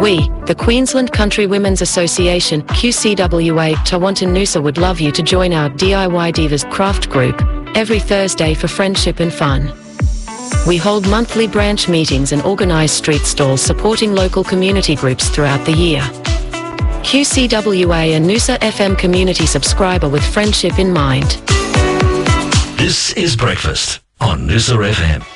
We, the Queensland Country Women's Association, QCWA, Tawantin Noosa would love you to join our DIY Divas craft group every Thursday for friendship and fun. We hold monthly branch meetings and organise street stalls supporting local community groups throughout the year. QCWA and Noosa FM community subscriber with friendship in mind. This is Breakfast on Noosa FM.